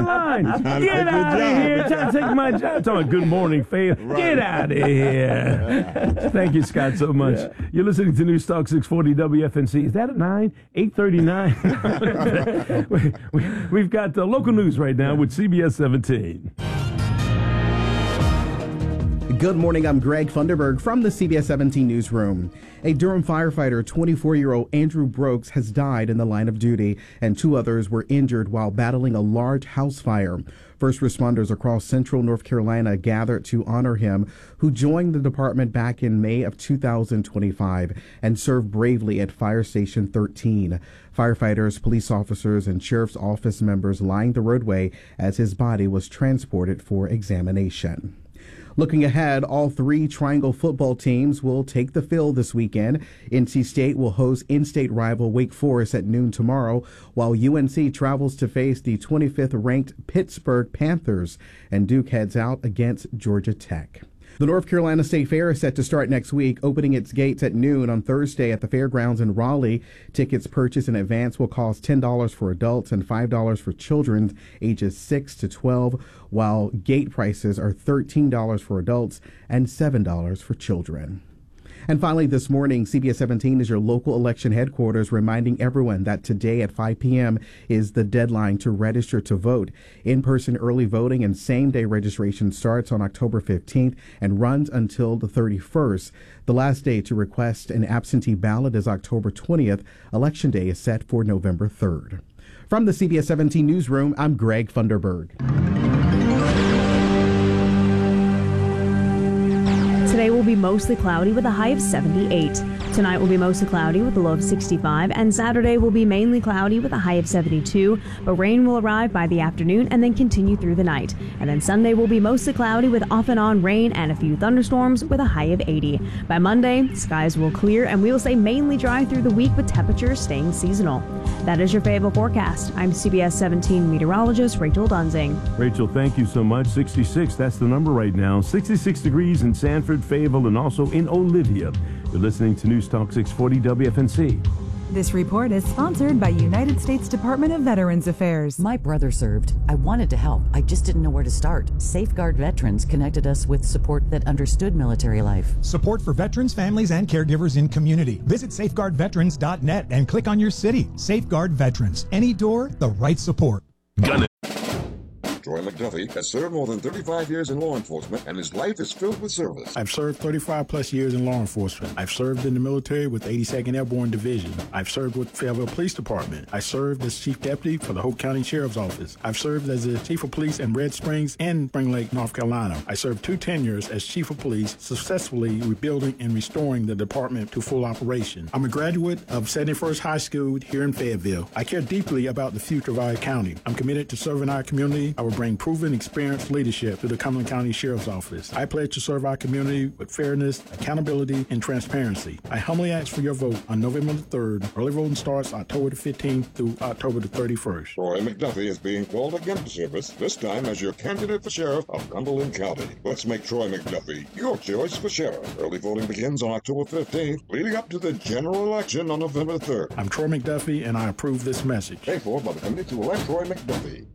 line. Get out of here. Trying to take my job. Talking about good morning, Faith. Right. Get out of here. Thank you, Scott, so much. Yeah. You're listening to News Talk 640 WFNC. Is that at 9? 8:39. We've got local news right now with CBS 17. Good morning, I'm Greg Funderburg from the CBS 17 newsroom. A Durham firefighter, 24-year-old Andrew Brooks, has died in the line of duty, and 2 others were injured while battling a large house fire. First responders across central North Carolina gathered to honor him, who joined the department back in May of 2025 and served bravely at Fire Station 13. Firefighters, police officers, and sheriff's office members lined the roadway as his body was transported for examination. Looking ahead, all 3 Triangle football teams will take the field this weekend. NC State will host in-state rival Wake Forest at noon tomorrow, while UNC travels to face the 25th-ranked Pittsburgh Panthers, and Duke heads out against Georgia Tech. The North Carolina State Fair is set to start next week, opening its gates at noon on Thursday at the fairgrounds in Raleigh. Tickets purchased in advance will cost $10 for adults and $5 for children ages 6 to 12, while gate prices are $13 for adults and $7 for children. And finally, this morning, CBS 17 is your local election headquarters, reminding everyone that today at 5 p.m. is the deadline to register to vote. In-person early voting and same-day registration starts on October 15th and runs until the 31st. The last day to request an absentee ballot is October 20th. Election day is set for November 3rd. From the CBS 17 newsroom, I'm Greg Funderburg. Today will be mostly cloudy with a high of 78. Tonight will be mostly cloudy with a low of 65, and Saturday will be mainly cloudy with a high of 72, but rain will arrive by the afternoon and then continue through the night. And then Sunday will be mostly cloudy with off and on rain and a few thunderstorms with a high of 80. By Monday, skies will clear and we will stay mainly dry through the week with temperatures staying seasonal. That is your Fayetteville forecast. I'm CBS 17 meteorologist Rachel Dunzing. Rachel, thank you so much. 66, that's the number right now. 66 degrees in Sanford, Fayetteville, and also in Olivia. You're listening to News Talk 640 WFNC. This report is sponsored by United States Department of Veterans Affairs. My brother served. I wanted to help. I just didn't know where to start. Safeguard Veterans connected us with support that understood military life. Support for veterans, families, and caregivers in community. Visit safeguardveterans.net and click on your city. Safeguard Veterans. Any door, the right support. Gun it. Troy McDuffie has served more than 35 years in law enforcement, and his life is filled with service. I've served 35 plus years in law enforcement. I've served in the military with 82nd Airborne Division. I've served with Fayetteville Police Department. I served as Chief Deputy for the Hope County Sheriff's Office. I've served as the Chief of Police in Red Springs and Spring Lake, North Carolina. I served 2 tenures as Chief of Police, successfully rebuilding and restoring the department to full operation. I'm a graduate of 71st High School here in Fayetteville. I care deeply about the future of our county. I'm committed to serving our community. I will bring proven, experienced leadership to the Cumberland County Sheriff's Office. I pledge to serve our community with fairness, accountability, and transparency. I humbly ask for your vote on November the 3rd. Early voting starts October the 15th through October the 31st. Troy McDuffie is being called again to service, this time as your candidate for sheriff of Cumberland County. Let's make Troy McDuffie your choice for sheriff. Early voting begins on October 15th, leading up to the general election on November 3rd. I'm Troy McDuffie, and I approve this message. Paid for by the committee to elect Troy McDuffie.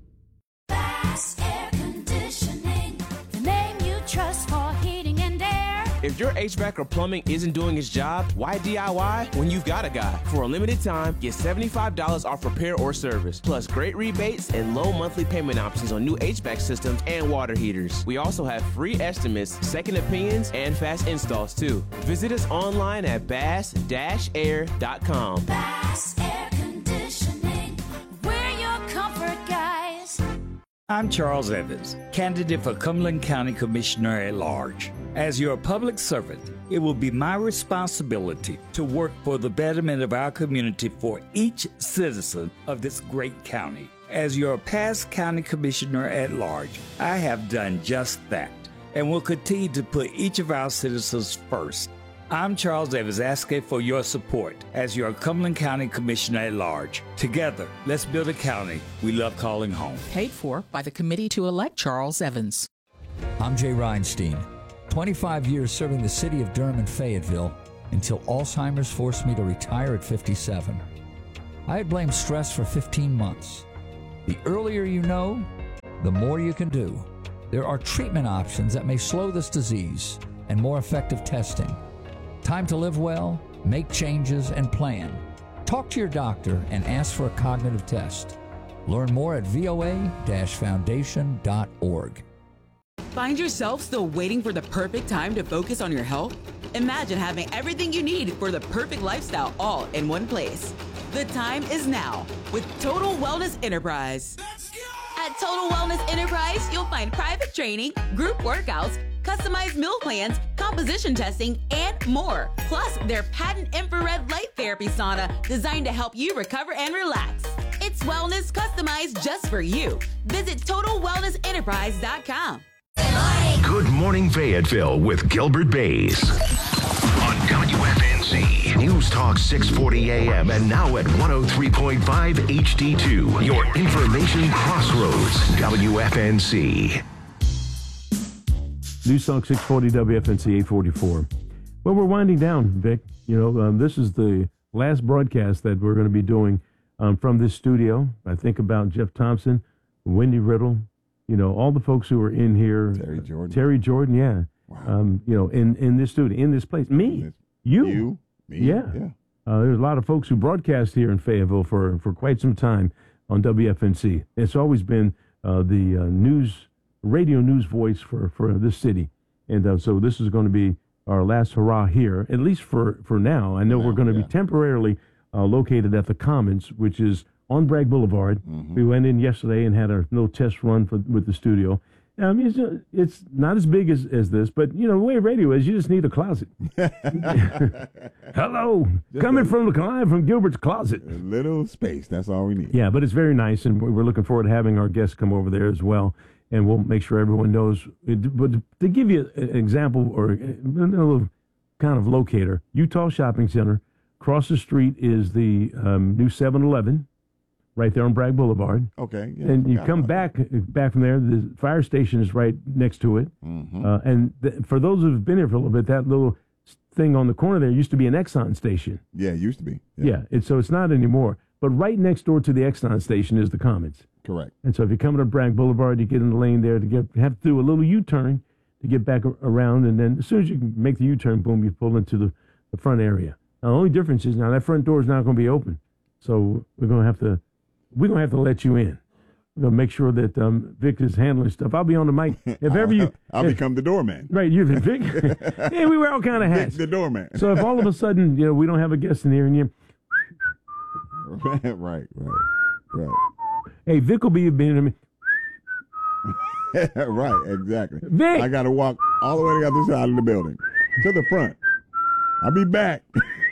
If your HVAC or plumbing isn't doing its job, why DIY when you've got a guy? For a limited time, get $75 off repair or service, plus great rebates and low monthly payment options on new HVAC systems and water heaters. We also have free estimates, second opinions, and fast installs too. Visit us online at bass-air.com. Bass Air Conditioning, we're your comfort guys. I'm Charles Evans, candidate for Cumberland County Commissioner at Large. As your public servant, it will be my responsibility to work for the betterment of our community for each citizen of this great county. As your past county commissioner at large, I have done just that and will continue to put each of our citizens first. I'm Charles Evans, asking for your support as your Cumberland County Commissioner at Large. Together, let's build a county we love calling home. Paid for by the committee to elect Charles Evans. I'm Jay Reinstein. 25 years serving the city of Durham and Fayetteville until Alzheimer's forced me to retire at 57. I had blamed stress for 15 months. The earlier you know, the more you can do. There are treatment options that may slow this disease and more effective testing. Time to live well, make changes, and plan. Talk to your doctor and ask for a cognitive test. Learn more at voa-foundation.org. Find yourself still waiting for the perfect time to focus on your health? Imagine having everything you need for the perfect lifestyle all in one place. The time is now with Total Wellness Enterprise. At Total Wellness Enterprise, you'll find private training, group workouts, customized meal plans, composition testing, and more. Plus, their patent infrared light therapy sauna designed to help you recover and relax. It's wellness customized just for you. Visit TotalWellnessEnterprise.com. Good Morning Fayetteville with Gilbert Bays on WFNZ News Talk 640 AM and now at 103.5 HD2. Your information crossroads. WFNZ. News Talk 640 WFNZ 844. Well, we're winding down, Vic. This is the last broadcast that we're going to be doing from this studio. I think about Jeff Thompson, Wendy Riddle, all the folks who are in here. Terry Jordan, yeah. Wow. In this studio, in this place. Me. Me. Yeah. There's a lot of folks who broadcast here in Fayetteville for quite some time on WFNZ. It's always been the radio news voice for this city. And so this is going to be our last hurrah here, at least for now. I know we're going to be temporarily located at the Commons, which is on Bragg Boulevard. Mm-hmm. We went in yesterday and had a little test run with the studio. I mean, it's not as big as this, but, the way radio is, you just need a closet. Hello. Coming live from Gilbert's closet. A little space. That's all we need. Yeah, but it's very nice, and we're looking forward to having our guests come over there as well, and we'll make sure everyone knows. But to give you an example or a little kind of locator, Utah Shopping Center, across the street is the new 7-Eleven. Right there on Bragg Boulevard. Okay. Yeah, and you come back from there, the fire station is right next to it. Mm-hmm. And for those who've been here for a little bit, that little thing on the corner there used to be an Exxon station. Yeah, it used to be. Yeah, so it's not anymore. But right next door to the Exxon station is the Commons. Correct. And so if you're coming up Bragg Boulevard, you get in the lane there have to do a little U-turn to get back around. And then as soon as you can make the U-turn, boom, you pull into the front area. Now, the only difference is now that front door is not going to be open. So we're going to have to let you in. We're going to make sure that Vic is handling stuff. I'll be on the mic. I'll become the doorman. Right, you're Vic. Yeah, we wear all kind of hats. The doorman. So if all of a sudden, we don't have a guest in here and you... Right. Hey, Vic will be being... Right, exactly. Vic! I got to walk all the way to the other side of the building, to the front. I'll be back.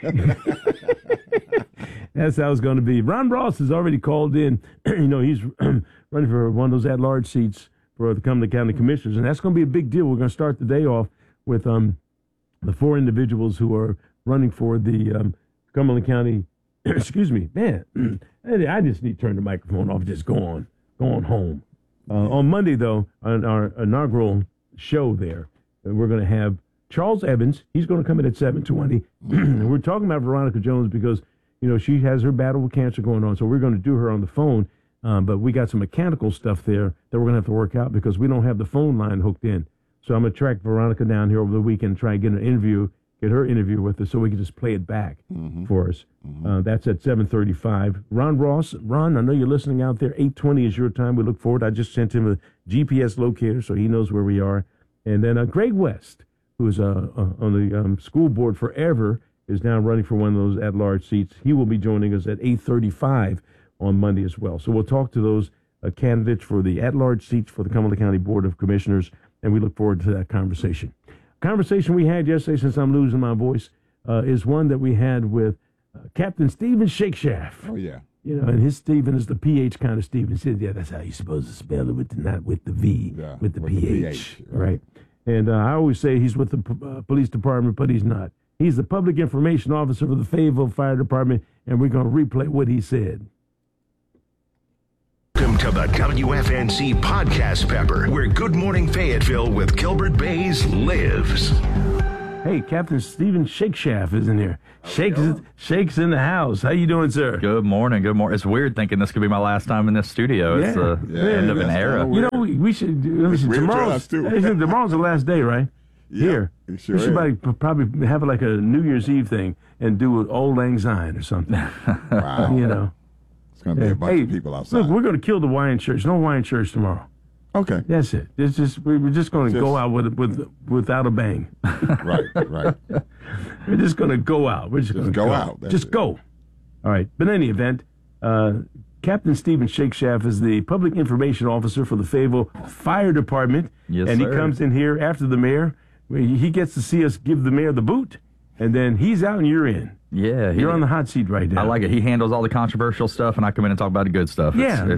That's how it's going to be. Ron Ross has already called in. He's running for one of those at-large seats for the Cumberland County Commissioners, and that's going to be a big deal. We're going to start the day off with the 4 individuals who are running for the Cumberland County. Excuse me, man. I just need to turn the microphone off. Just go on home. On Monday, though, on our inaugural show there, we're going to have Charles Evans. He's going to come in at 7:20. We're talking about Veronica Jones because she has her battle with cancer going on, so we're going to do her on the phone. But we got some mechanical stuff there that we're going to have to work out because we don't have the phone line hooked in. So I'm going to track Veronica down here over the weekend and try and get her interview with us so we can just play it back for us. That's at 7:35. Ron Ross, I know you're listening out there. 8:20 is your time. We look forward. I just sent him a GPS locator so he knows where we are. And then Greg West, who is on the school board forever, is now running for one of those at-large seats. He will be joining us at 8:35 on Monday as well. So we'll talk to those candidates for the at-large seats for the Cumberland County Board of Commissioners, and we look forward to that conversation. Conversation we had yesterday, since I'm losing my voice, is one that we had with Captain Stephen Shakeshaft. Oh, yeah. And his Stephen is the PH kind of Stephen. He said, yeah, that's how you're supposed to spell it, not with the V, with the PH. Right. And I always say he's with the police department, but he's not. He's the public information officer for the Fayetteville Fire Department, and we're going to replay what he said. Welcome to the WFNZ Podcast Pepper, where Good Morning Fayetteville with Gilbert Bays lives. Hey, Captain Stephen Shakeshaft is in here. Shake's in the house. How you doing, sir? Good morning. Good morning. It's weird thinking this could be my last time in this studio. It's the end of an era. You know, we should. Tomorrow's the last day, right? Yeah, Here. sure we should is. probably have like a New Year's Eve thing and do an Old Lang Syne or something. Wow. You know. It's going to be a bunch of people outside. Look, we're going to kill the Hawaiian church. No Hawaiian church tomorrow. Okay. That's it. It's just we're just going to go out without a bang. Right. We're just going to go out. We're just going to go out. That's Just it. go. All right. But in any event, Captain Stephen Shakeshaft is the public information officer for the Fayetteville Fire Department. Yes, and sir. he comes in here after the mayor. He gets to see us give the mayor the boot, and then he's out and you're in. Yeah. You're on the hot seat right now. I like it. He handles all the controversial stuff, and I come in and talk about the good stuff. Yeah.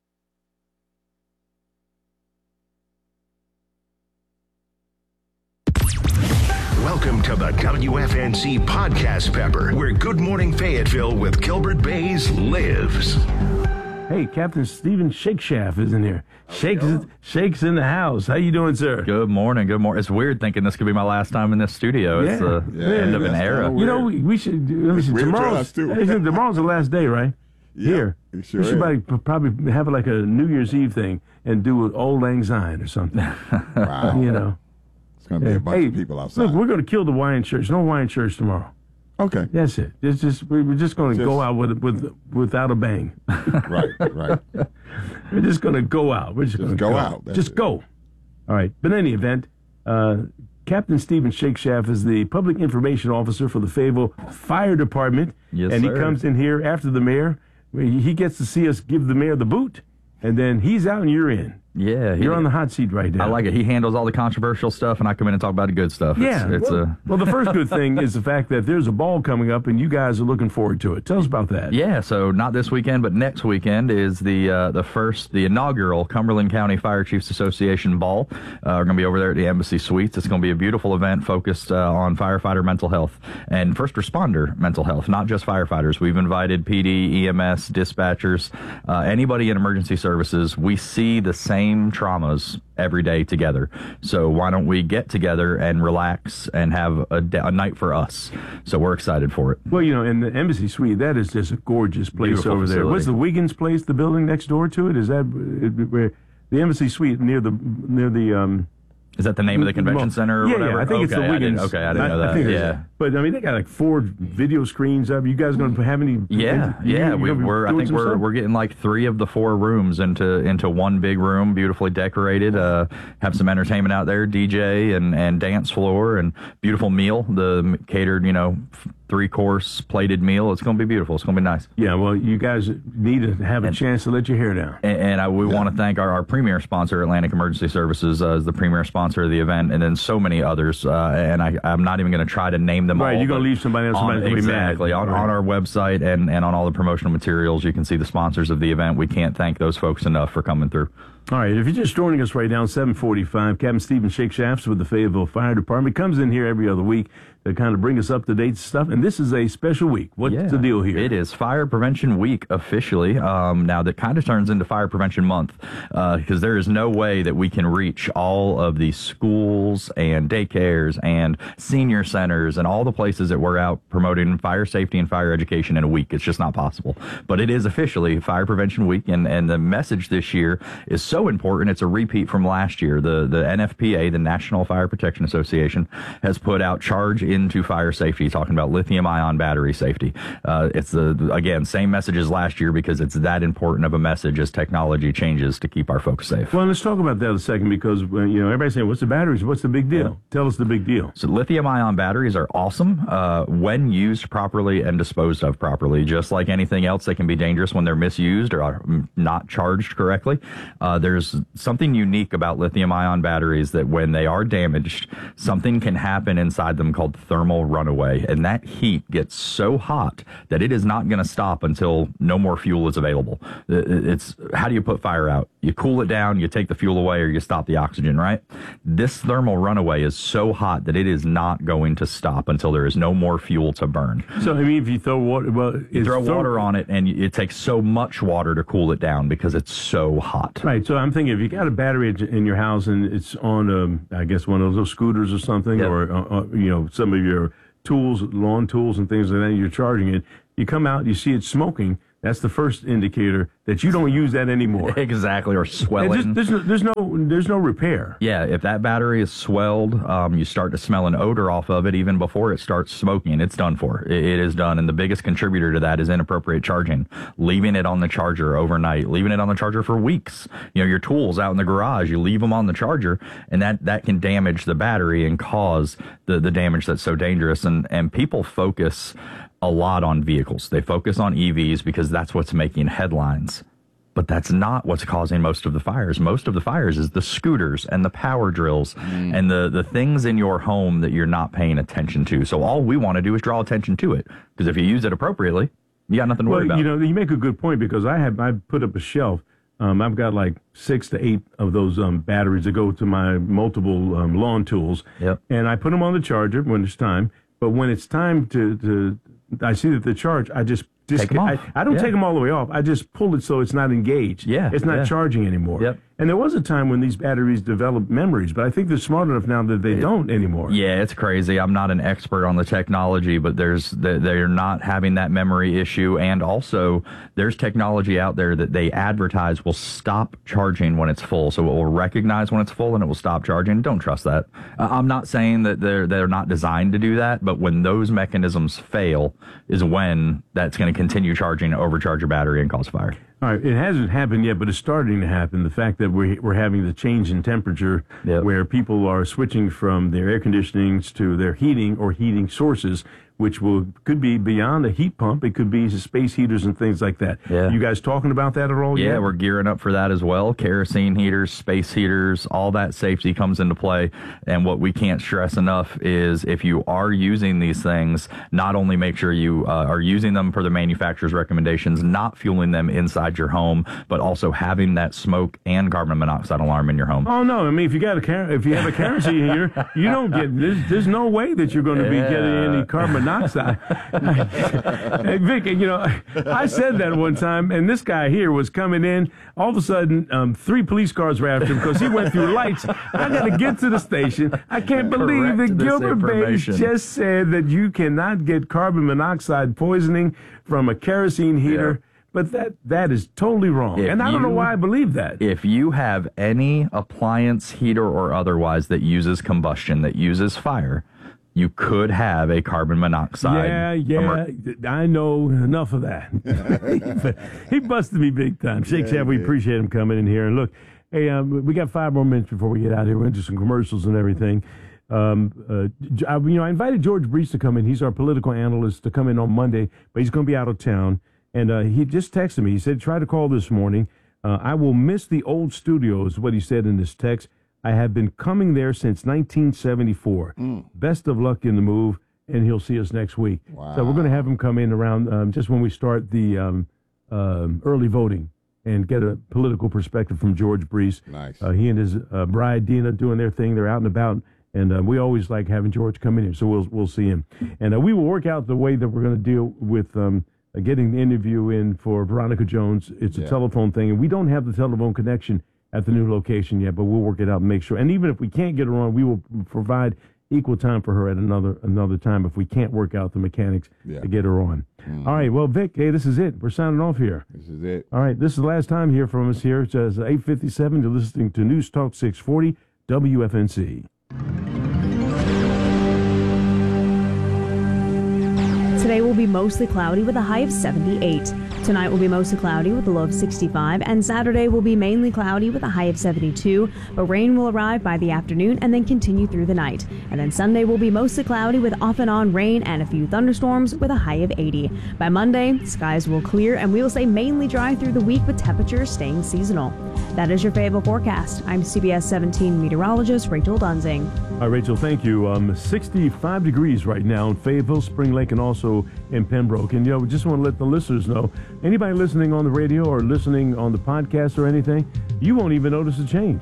Welcome to the WFNC Podcast Pepper, where Good Morning Fayetteville with Gilbert Bays lives. Hey, Captain Stephen Shakeshaft is in here. Shake's in the house. How you doing, sir? Good morning. Good morning. It's weird thinking this could be my last time in this studio. It's the end of an era. You know, we should. Tomorrow's the last day, right? Yeah, Here. it sure we should is. probably have like a New Year's Eve thing and do an Old Lang Syne or something. Wow. You know. It's going to be a bunch of people outside. Look, we're going to kill the Hawaiian church. No Hawaiian church tomorrow. Okay. That's it. It's just we're just going to go out without a bang. Right. We're just going to go out. We're just going to go out. That's Just it. go. All right. But in any event, Captain Stephen Shakeshaft is the public information officer for the Fayetteville Fire Department. Yes, and sir. he comes in here after the mayor. He gets to see us give the mayor the boot, and then he's out and you're in. Yeah. You're on the hot seat right now. I like it. He handles all the controversial stuff, and I come in and talk about the good stuff. Well, the first good thing is the fact that there's a ball coming up, and you guys are looking forward to it. Tell us about that. Yeah, so not this weekend, but next weekend is the inaugural Cumberland County Fire Chiefs Association Ball. We're going to be over there at the Embassy Suites. It's going to be a beautiful event focused on firefighter mental health and first responder mental health, not just firefighters. We've invited PD, EMS, dispatchers, anybody in emergency services. We see the same traumas every day together. So why don't we get together and relax and have a night for us? So we're excited for it. Well, you know, in the Embassy Suite, that is just a gorgeous place Beautiful over there. facility. What's the Wiggins place, the building next door to it? Is that where the Embassy Suite near the Is that the name of the convention center or whatever? Yeah, I think it's the Wiggins. I didn't know that. think Yeah. But I mean, they got like 4 video screens up. You guys going to have any? Yeah. I think we're getting like 3 of the 4 rooms into one big room, beautifully decorated. Have some entertainment out there, DJ and dance floor, and beautiful meal. The catered, 3-course plated meal. It's going to be beautiful. It's going to be nice. Yeah. Well, you guys need to have a chance to let your hair down. And we want to thank our premier sponsor, Atlantic Emergency Services, as the premier sponsor of the event, and then so many others. And I'm not even going to try to name them all. Right, you're going to leave somebody else. Somebody's going to be mad. Exactly. On our website and on all the promotional materials, you can see the sponsors of the event. We can't thank those folks enough for coming through. All right, if you're just joining us right now, 7:45, Captain Stephen Shakeshaft with the Fayetteville Fire Department comes in here every other week to kind of bring us up to date stuff. And this is a special week. What's the deal here? It is Fire Prevention Week officially. Now that kind of turns into Fire Prevention Month because there is no way that we can reach all of the schools and daycares and senior centers and all the places that we're out promoting fire safety and fire education in a week. It's just not possible. But it is officially Fire Prevention Week, and the message this year is so important. It's a repeat from last year. The NFPA, the National Fire Protection Association, has put out Charge into Fire Safety, talking about lithium-ion battery safety. It's again, same message as last year because it's that important of a message as technology changes to keep our folks safe. Well, let's talk about that a second because, everybody's saying, what's the batteries? What's the big deal? Yeah. Tell us the big deal. So lithium-ion batteries are awesome when used properly and disposed of properly. Just like anything else, they can be dangerous when they're misused or are not charged correctly. There's something unique about lithium-ion batteries that when they are damaged, something can happen inside them called thermal runaway. And that heat gets so hot that it is not going to stop until no more fuel is available. It's how do you put fire out? You cool it down, you take the fuel away, or you stop the oxygen, right? This thermal runaway is so hot that it is not going to stop until there is no more fuel to burn. So, I mean, if you throw water, you throw water on it, and it takes so much water to cool it down because it's so hot. Right. So Also, I'm thinking if you got a battery in your house and it's on, I guess, one of those scooters or something, or some of your tools, lawn tools and things like that, you're charging it. You come out, you see it smoking. That's the first indicator that you don't use that anymore. Exactly, or swelling. There's no repair. Yeah, if that battery is swelled, you start to smell an odor off of it even before it starts smoking. It's done for. It is done, and the biggest contributor to that is inappropriate charging. Leaving it on the charger overnight, leaving it on the charger for weeks. Your tools out in the garage, you leave them on the charger, and that can damage the battery and cause the damage that's so dangerous. And people focus a lot on vehicles. They focus on EVs because that's what's making headlines. But that's not what's causing most of the fires. Most of the fires is the scooters and the power drills and the things in your home that you're not paying attention to. So all we want to do is draw attention to it. Because if you use it appropriately, you got nothing to worry about. You make a good point because I put up a shelf. I've got like 6 to 8 of those batteries that go to my multiple lawn tools. Yep. And I put them on the charger when it's time. But when it's time to I see that the charge, I just take them off. I don't take them all the way off. I just pull it so it's not engaged. Yeah, it's not charging anymore. Yep. And there was a time when these batteries developed memories, but I think they're smart enough now that they don't anymore. Yeah, it's crazy. I'm not an expert on the technology, but they're not having that memory issue. And also, there's technology out there that they advertise will stop charging when it's full. So it will recognize when it's full and it will stop charging. Don't trust that. I'm not saying that they're not designed to do that, but when those mechanisms fail is when that's going to continue charging, overcharge your battery, and cause fire. All right, it hasn't happened yet, but it's starting to happen. The fact that we're having the change in temperature where people are switching from their air conditionings to their heating or heating sources, which could be beyond a heat pump. It could be space heaters and things like that. Yeah. You guys talking about that at all yet? Yeah, we're gearing up for that as well. Kerosene heaters, space heaters, all that safety comes into play. And what we can't stress enough is if you are using these things, not only make sure you are using them per the manufacturer's recommendations, not fueling them inside your home, but also having that smoke and carbon monoxide alarm in your home. Oh, no. I mean, if you have a kerosene heater, you don't get, there's no way that you're going to be getting any carbon monoxide. Hey, Vic, I said that one time, and this guy here was coming in. All of a sudden, 3 police cars were after him because he went through lights. I got to get to the station. I can't believe that Gilbert Bays just said that you cannot get carbon monoxide poisoning from a kerosene heater. But that is totally wrong. And I don't know why I believe that. If you have any appliance, heater, or otherwise that uses combustion, that uses fire, you could have a carbon monoxide. Yeah, I know enough of that. He busted me big time. Shake Shack, we appreciate him coming in here. And look, hey, we got 5 more minutes before we get out of here. We're into some commercials and everything. I invited George Brees to come in. He's our political analyst to come in on Monday, but he's going to be out of town. And he just texted me. He said, try to call this morning. I will miss the old studio, is what he said in his text. I have been coming there since 1974. Best of luck in the move, and he'll see us next week. Wow. So we're going to have him come in around just when we start the early voting and get a political perspective from George Brees. Nice. He and his bride, Dina, doing their thing. They're out and about, and we always like having George come in here, so we'll see him. And we will work out the way that we're going to deal with getting the interview in for Veronica Jones. It's a telephone thing, and we don't have the telephone connection at the new location yet, but we'll work it out and make sure. And even if we can't get her on, we will provide equal time for her at another time if we can't work out the mechanics to get her on. All right, well, Vic, hey, this is it. We're signing off here. This is it. All right, this is the last time here from us here. It's 8:57. You're listening to News Talk 640 WFNC. Today will be mostly cloudy with a high of 78. Tonight will be mostly cloudy with a low of 65, and Saturday will be mainly cloudy with a high of 72, but rain will arrive by the afternoon and then continue through the night. And then Sunday will be mostly cloudy with off and on rain and a few thunderstorms with a high of 80. By Monday, skies will clear and we will stay mainly dry through the week with temperatures staying seasonal. That is your Fayetteville forecast. I'm CBS 17 meteorologist Rachel Dunsing. All right, Rachel, thank you. 65 degrees right now in Fayetteville, Spring Lake, and also in Pembroke. And, we just want to let the listeners know, anybody listening on the radio or listening on the podcast or anything, you won't even notice a change.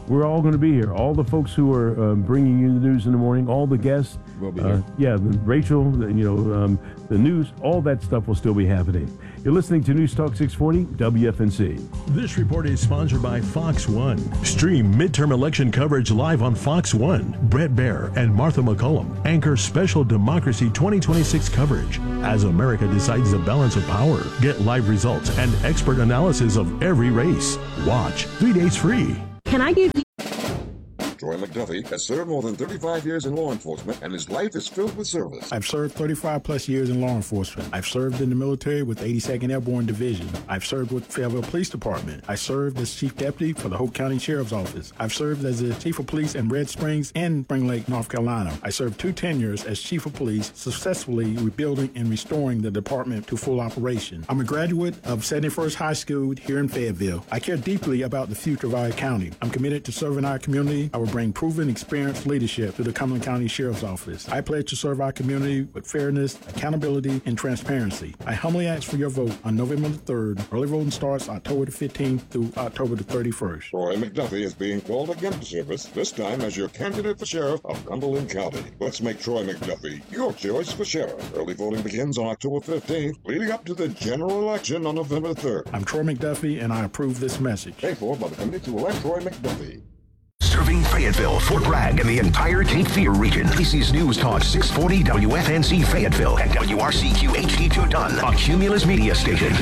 we're all going to be here. All the folks who are bringing you the news in the morning, all the guests. We'll be here. Yeah, Rachel, the news, all that stuff will still be happening. You're listening to News Talk 640 WFNC. This report is sponsored by Fox One. Stream midterm election coverage live on Fox One. Brett Baer and Martha McCollum anchor special Democracy 2026 coverage as America decides the balance of power. Get live results and expert analysis of every race. Watch 3 days free. Can I give you... Troy McDuffie has served more than 35 years in law enforcement, and his life is filled with service. I've served 35 plus years in law enforcement. I've served in the military with 82nd Airborne Division. I've served with Fayetteville Police Department. I served as Chief Deputy for the Hope County Sheriff's Office. I've served as the Chief of Police in Red Springs and Spring Lake, North Carolina. I served 2 tenures as Chief of Police, successfully rebuilding and restoring the department to full operation. I'm a graduate of 71st High School here in Fayetteville. I care deeply about the future of our county. I'm committed to serving our community. I will bring proven, experienced leadership to the Cumberland County Sheriff's Office. I pledge to serve our community with fairness, accountability, and transparency. I humbly ask for your vote on November the 3rd. Early voting starts October the 15th through October the 31st. Troy McDuffie is being called again to service, this time as your candidate for sheriff of Cumberland County. Let's make Troy McDuffie your choice for sheriff. Early voting begins on October 15th, leading up to the general election on November 3rd. I'm Troy McDuffie, and I approve this message. Paid for by the committee to elect Troy McDuffie. Serving Fayetteville, Fort Bragg, and the entire Cape Fear region. This is News Talk 640 WFNC Fayetteville and WRCQ HD2 Dunn, a Cumulus media station.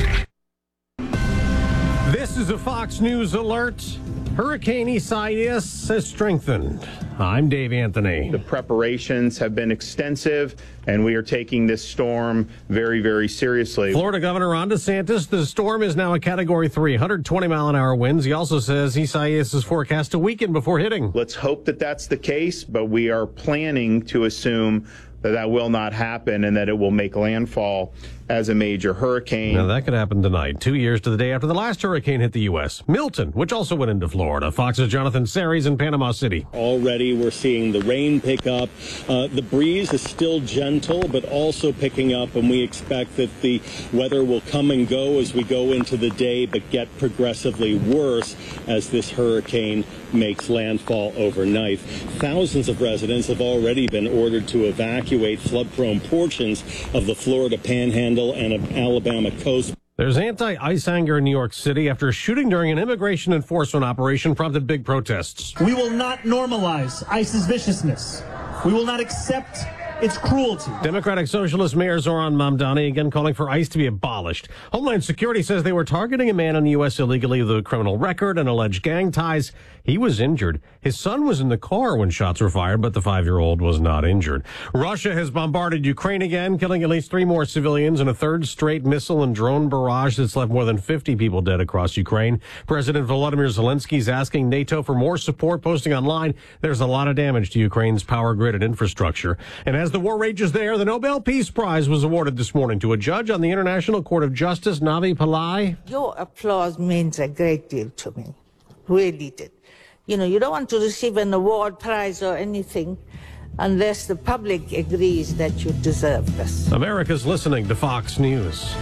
This is a Fox News alert. Hurricane Isaias has strengthened. I'm Dave Anthony. The preparations have been extensive, and we are taking this storm very, very seriously. Florida Governor Ron DeSantis, the storm is now a Category 3, 120-mile-an-hour winds. He also says Isaias is forecast to weaken before hitting. Let's hope that that's the case, but we are planning to assume that will not happen and that it will make landfall as a major hurricane. Now, that could happen tonight, 2 years to the day after the last hurricane hit the U.S. Milton, which also went into Florida. Fox's Jonathan Series in Panama City. Already we're seeing the rain pick up. The breeze is still gentle, but also picking up, and we expect that the weather will come and go as we go into the day, but get progressively worse as this hurricane makes landfall overnight. Thousands of residents have already been ordered to evacuate flood-prone portions of the Florida Panhandle and Alabama coast. There's anti-ICE anger in New York City after a shooting during an immigration enforcement operation prompted big protests. We will not normalize ICE's viciousness. We will not accept its cruelty. Democratic Socialist Mayor Zoran Mamdani again calling for ICE to be abolished. Homeland Security says they were targeting a man in the U.S. illegally with a criminal record and alleged gang ties. He was injured. His son was in the car when shots were fired, but the 5-year-old was not injured. Russia has bombarded Ukraine again, killing at least 3 more civilians in a third straight missile and drone barrage that's left more than 50 people dead across Ukraine. President Volodymyr Zelensky is asking NATO for more support, posting online, there's a lot of damage to Ukraine's power grid and infrastructure. And as the war rages there, the Nobel Peace Prize was awarded this morning to a judge on the International Court of Justice, Navi Pillai. Your applause means a great deal to me. Really did. You know, you don't want to receive an award, prize, or anything unless the public agrees that you deserve this. America's listening to Fox News.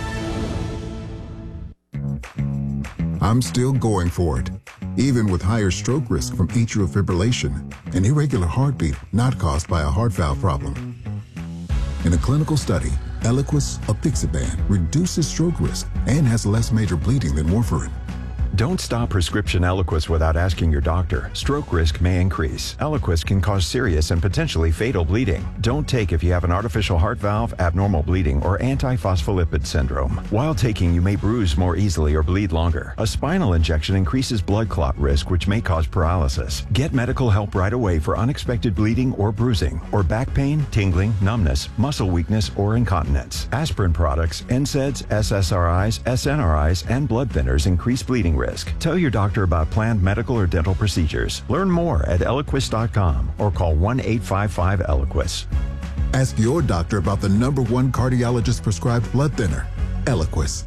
I'm still going for it, even with higher stroke risk from atrial fibrillation, an irregular heartbeat not caused by a heart valve problem. In a clinical study, Eliquis apixaban reduces stroke risk and has less major bleeding than warfarin. Don't stop prescription Eliquis without asking your doctor. Stroke risk may increase. Eliquis can cause serious and potentially fatal bleeding. Don't take if you have an artificial heart valve, abnormal bleeding, or antiphospholipid syndrome. While taking, you may bruise more easily or bleed longer. A spinal injection increases blood clot risk, which may cause paralysis. Get medical help right away for unexpected bleeding or bruising, or back pain, tingling, numbness, muscle weakness, or incontinence. Aspirin products, NSAIDs, SSRIs, SNRIs, and blood thinners increase bleeding risk. Tell your doctor about planned medical or dental procedures. Learn more at Eliquis.com or call 1-855-ELIQUIS. Ask your doctor about the #1 cardiologist prescribed blood thinner, Eliquis.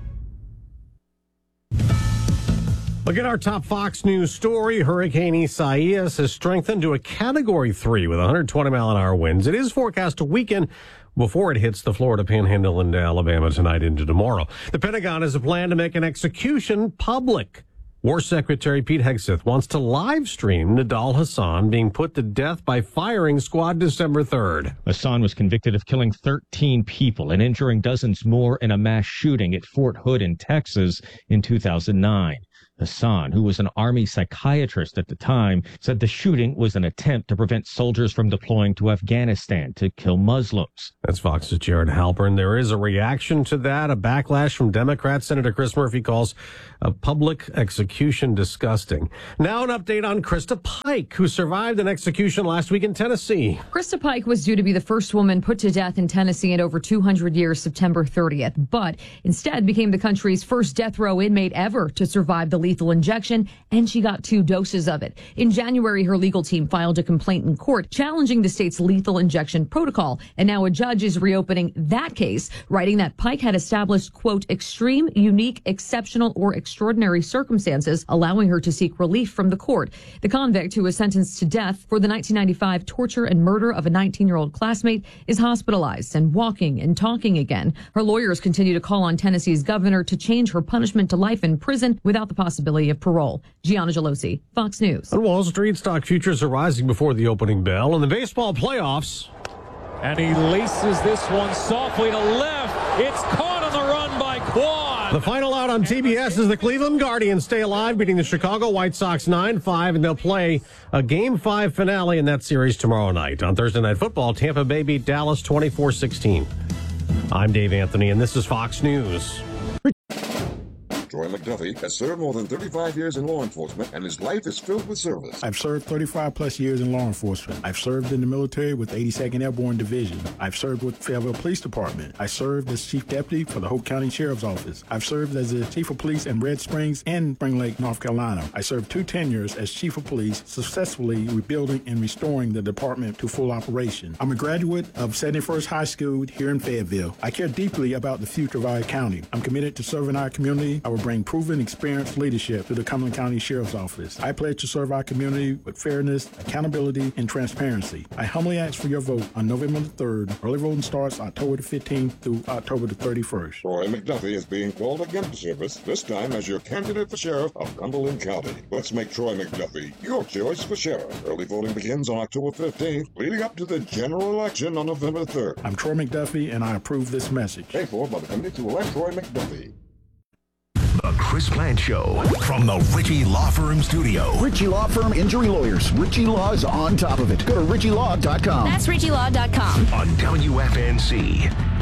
Look at our top Fox News story. Hurricane Isaias has strengthened to a Category 3 with 120-mile-an-hour winds. It is forecast to weaken before it hits the Florida Panhandle into Alabama tonight into tomorrow. The Pentagon has a plan to make an execution public. War Secretary Pete Hegseth wants to live stream Nidal Hassan being put to death by firing squad December 3rd. Hassan was convicted of killing 13 people and injuring dozens more in a mass shooting at Fort Hood in Texas in 2009. Hassan, who was an Army psychiatrist at the time, said the shooting was an attempt to prevent soldiers from deploying to Afghanistan to kill Muslims. That's Fox's Jared Halpern. There is a reaction to that, a backlash from Democrat Senator Chris Murphy calls a public execution disgusting. Now an update on Krista Pike, who survived an execution last week in Tennessee. Krista Pike was due to be the first woman put to death in Tennessee in over 200 years, September 30th, but instead became the country's first death row inmate ever to survive the lethal injection, and she got 2 doses of it. In January, her legal team filed a complaint in court challenging the state's lethal injection protocol, and now a judge is reopening that case, writing that Pike had established, quote, extreme, unique, exceptional, or extraordinary circumstances, allowing her to seek relief from the court. The convict, who was sentenced to death for the 1995 torture and murder of a 19-year-old classmate, is hospitalized and walking and talking again. Her lawyers continue to call on Tennessee's governor to change her punishment to life in prison without the possibility of parole. Gianna Gelosi, Fox News. On Wall Street, stock futures are rising before the opening bell. In the baseball playoffs, and he laces this one softly to left. It's caught on the run by Quan. The final out on TBS is the Cleveland Guardians stay alive, beating the Chicago White Sox 9-5, and they'll play a Game 5 finale in that series tomorrow night. On Thursday Night Football, Tampa Bay beat Dallas 24-16. I'm Dave Anthony, and this is Fox News. Troy McDuffie has served more than 35 years in law enforcement, and his life is filled with service. I've served 35 plus years in law enforcement. I've served in the military with 82nd Airborne Division. I've served with Fayetteville Police Department. I served as Chief Deputy for the Hope County Sheriff's Office. I've served as the Chief of Police in Red Springs and Spring Lake, North Carolina. I served 2 tenures as Chief of Police, successfully rebuilding and restoring the department to full operation. I'm a graduate of 71st High School here in Fayetteville. I care deeply about the future of our county. I'm committed to serving our community. I will bring proven, experienced leadership to the Cumberland County Sheriff's Office. I pledge to serve our community with fairness, accountability, and transparency. I humbly ask for your vote on November the 3rd. Early voting starts October the 15th through October the 31st. Troy McDuffie is being called again to service, this time as your candidate for sheriff of Cumberland County. Let's make Troy McDuffie your choice for sheriff. Early voting begins on October 15th, leading up to the general election on November 3rd. I'm Troy McDuffie, and I approve this message. Paid for by the committee to elect Troy McDuffie. The Chris Plant Show from the Ritchie Law Firm Studio. Ritchie Law Firm Injury Lawyers. Ritchie Law is on top of it. Go to ritchielaw.com. That's ritchielaw.com. On WFNC.